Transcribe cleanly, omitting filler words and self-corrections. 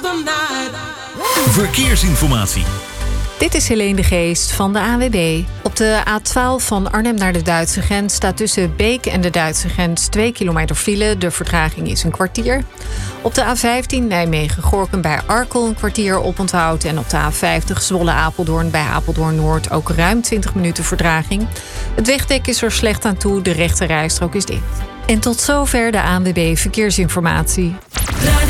Verkeersinformatie. Dit is Helene de Geest van de ANWB. Op de A12 van Arnhem naar de Duitse grens staat tussen Beek en de Duitse grens 2 kilometer file. De vertraging is een kwartier. Op de A15 Nijmegen-Gorinchem bij Arkel een kwartier oponthoud. En op de A50 Zwolle-Apeldoorn bij Apeldoorn-Noord ook ruim 20 minuten vertraging. Het wegdek is er slecht aan toe, de rechte rijstrook is dicht. En tot zover de ANWB Verkeersinformatie.